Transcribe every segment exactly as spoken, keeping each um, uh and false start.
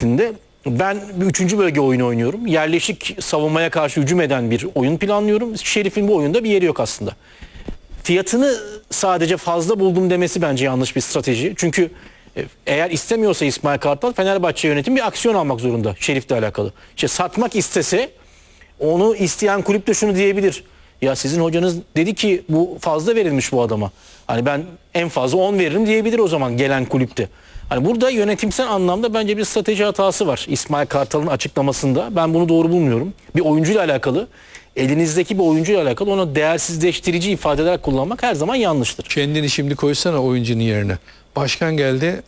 şeklinde. Ben bir üçüncü bölge oyunu oynuyorum. Yerleşik savunmaya karşı hücum eden bir oyun planlıyorum. Şerif'in bu oyunda bir yeri yok aslında. Fiyatını sadece fazla buldum demesi bence yanlış bir strateji. Çünkü eğer istemiyorsa İsmail Kartal, Fenerbahçe yönetimi bir aksiyon almak zorunda Şerif'le alakalı. İşte satmak istese onu isteyen kulüp de şunu diyebilir. Ya sizin hocanız dedi ki bu fazla verilmiş bu adama. Hani ben en fazla on veririm diyebilir o zaman gelen kulüpte. Hani burada yönetimsel anlamda bence bir strateji hatası var İsmail Kartal'ın açıklamasında. Ben bunu doğru bulmuyorum. Bir oyuncuyla alakalı, elinizdeki bir oyuncuyla alakalı onu değersizleştirici ifadeler kullanmak her zaman yanlıştır. Kendini şimdi koysana oyuncunun yerine. Başkan geldi,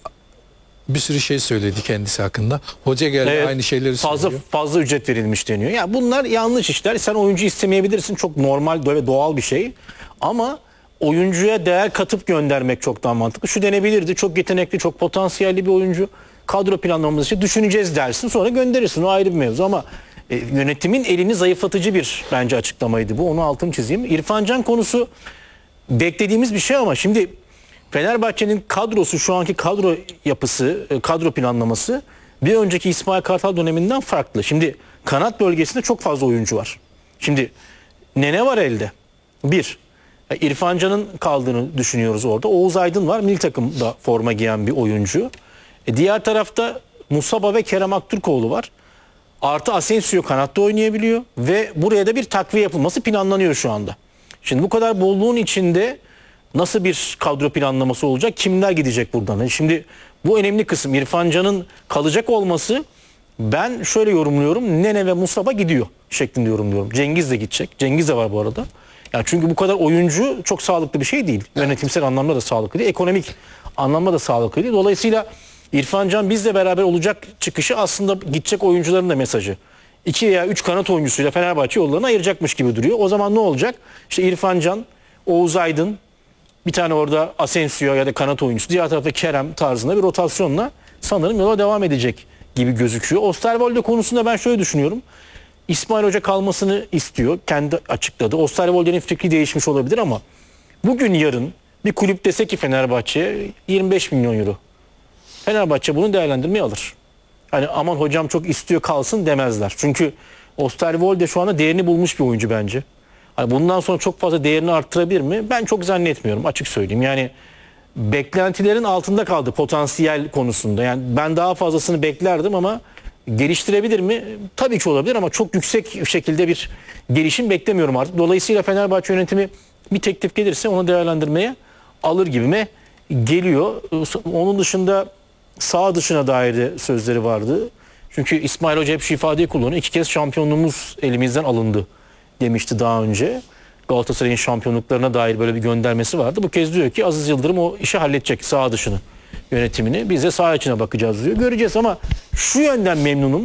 bir sürü şey söyledi kendisi hakkında. Hoca geldi, evet, aynı şeyleri fazla, söylüyor. Fazla ücret verilmiş deniyor. Ya bunlar yanlış işler. Sen oyuncu istemeyebilirsin. Çok normal ve doğal bir şey. Ama oyuncuya değer katıp göndermek çok daha mantıklı. Şu denebilirdi. Çok yetenekli, çok potansiyelli bir oyuncu. Kadro planlamamız için düşüneceğiz dersin. Sonra gönderirsin. O ayrı bir mevzu ama e, yönetimin elini zayıflatıcı bir bence açıklamaydı bu. Onu altını çizeyim. İrfan Can konusu beklediğimiz bir şey ama şimdi Fenerbahçe'nin kadrosu, şu anki kadro yapısı, kadro planlaması bir önceki İsmail Kartal döneminden farklı. Şimdi kanat bölgesinde çok fazla oyuncu var. Şimdi Nene var elde. Bir. İrfan Can'ın kaldığını düşünüyoruz orada. Oğuz Aydın var. Milli takımda forma giyen bir oyuncu. E diğer tarafta Musaba ve Kerem Aktürkoğlu var. Artı Asensio kanatta oynayabiliyor. Ve buraya da bir takviye yapılması planlanıyor şu anda. Şimdi bu kadar bolluğun içinde nasıl bir kadro planlaması olacak? Kimler gidecek buradan? Şimdi bu önemli kısım. İrfan Can'ın kalacak olması, ben şöyle yorumluyorum. Nene ve Musaba gidiyor şeklinde yorumluyorum. Cengiz de gidecek. Cengiz de var bu arada. Yani çünkü bu kadar oyuncu çok sağlıklı bir şey değil. Yönetimsel anlamda da sağlıklı değil. Ekonomik anlamda da sağlıklı değil. Dolayısıyla İrfan Can bizle beraber olacak çıkışı aslında gidecek oyuncuların da mesajı. İki veya üç kanat oyuncusuyla Fenerbahçe yollarını ayıracakmış gibi duruyor. O zaman ne olacak? İşte İrfan Can, Oğuz Aydın, bir tane orada Asensio ya da kanat oyuncusu, diğer tarafta Kerem tarzında bir rotasyonla sanırım yola devam edecek gibi gözüküyor. Osterwolde konusunda ben şöyle düşünüyorum. İsmail Hoca kalmasını istiyor. Kendi açıkladı. Osterwolde'nin fikri değişmiş olabilir ama bugün yarın bir kulüp dese ki Fenerbahçe'ye yirmi beş milyon euro. Fenerbahçe bunu değerlendirmeye alır. Hani aman hocam çok istiyor kalsın demezler. Çünkü Osterwolde şu anda değerini bulmuş bir oyuncu bence. Hani bundan sonra çok fazla değerini arttırabilir mi? Ben çok zannetmiyorum, açık söyleyeyim. Yani beklentilerin altında kaldı potansiyel konusunda. Yani ben daha fazlasını beklerdim ama geliştirebilir mi? Tabii ki olabilir ama çok yüksek şekilde bir gelişim beklemiyorum artık. Dolayısıyla Fenerbahçe yönetimi bir teklif gelirse onu değerlendirmeye alır gibime geliyor. Onun dışında sağ dışına dair de sözleri vardı. Çünkü İsmail Hoca hep şu ifadeyi kullanıyor. İki kez şampiyonluğumuz elimizden alındı demişti daha önce. Galatasaray'ın şampiyonluklarına dair böyle bir göndermesi vardı. Bu kez diyor ki Aziz Yıldırım o işi halledecek, sağ dışını, yönetimini. Biz de sağ içine bakacağız diyor. Göreceğiz ama şu yönden memnunum.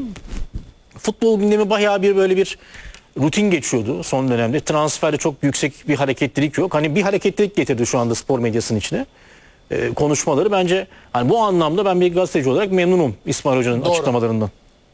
Futbol gündemi bayağı bir böyle bir rutin geçiyordu son dönemde. Transferde çok yüksek bir hareketlilik yok. Hani bir hareketlilik getirdi şu anda spor medyasının içine. Ee, konuşmaları bence hani bu anlamda ben bir gazeteci olarak memnunum İsmail Hoca'nın Doğru. açıklamalarından.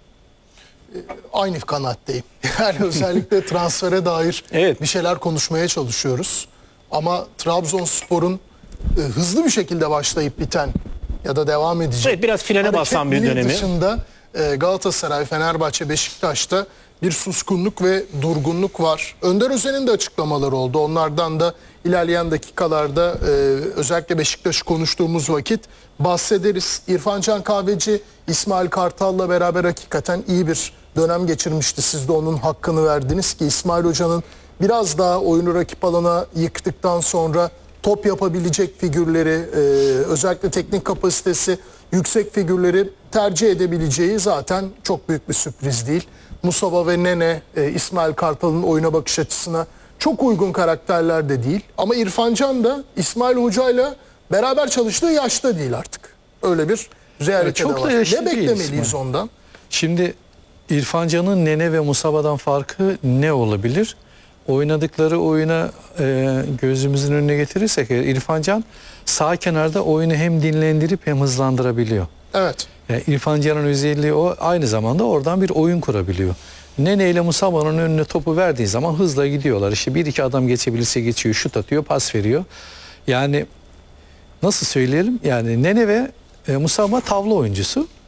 Aynı kanaatteyim. Yani özellikle transfere dair evet. bir şeyler konuşmaya çalışıyoruz. Ama Trabzonspor'un e, hızlı bir şekilde başlayıp biten ya da devam edecek. Evet, biraz frene basan bir dönemi. Dışında e, Galatasaray, Fenerbahçe, Beşiktaş'ta bir suskunluk ve durgunluk var. Önder Özen'in de açıklamaları oldu. Onlardan da ilerleyen dakikalarda e, özellikle Beşiktaş'ı konuştuğumuz vakit bahsederiz. İrfan Can Kahveci, İsmail Kartal'la beraber hakikaten iyi bir dönem geçirmişti. Siz de onun hakkını verdiniz ki İsmail Hoca'nın biraz daha oyunu rakip alana yıktıktan sonra top yapabilecek figürleri, e, özellikle teknik kapasitesi yüksek figürleri tercih edebileceği zaten çok büyük bir sürpriz değil. Musaba ve Nene, e, İsmail Kartal'ın oyuna bakış açısına çok uygun karakterler de değil. Ama İrfan Can da İsmail Hoca'yla beraber çalıştığı yaşta değil artık. Öyle bir realite çok de da var. yaşlı Ne değil beklemeliyiz İsmail. ondan? Şimdi İrfan Can'ın Nene ve Musaba'dan farkı ne olabilir? Oynadıkları oyuna e, gözümüzün önüne getirirsek İrfan Can sağ kenarda oyunu hem dinlendirip hem hızlandırabiliyor. Evet. Yani İrfan Can'ın özelliği o, aynı zamanda oradan bir oyun kurabiliyor. Nene ile Musaba'nın önüne topu verdiği zaman hızla gidiyorlar. İşte bir iki adam geçebilirse geçiyor, şut atıyor, pas veriyor. Yani nasıl söyleyelim? Yani Nene ve e, Musaba tavla oyuncusu.